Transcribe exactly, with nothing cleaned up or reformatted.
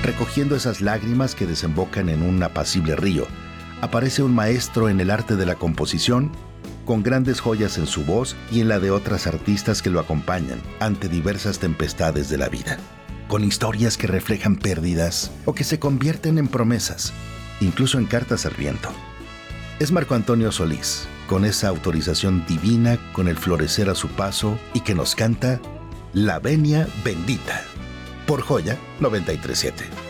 recogiendo esas lágrimas que desembocan en un apacible río, aparece un maestro en el arte de la composición, con grandes joyas en su voz y en la de otras artistas que lo acompañan ante diversas tempestades de la vida, con historias que reflejan pérdidas o que se convierten en promesas, incluso en cartas al viento. Es Marco Antonio Solís, con esa autorización divina, con el florecer a su paso y que nos canta La Venia Bendita, por Joya noventa y tres punto siete.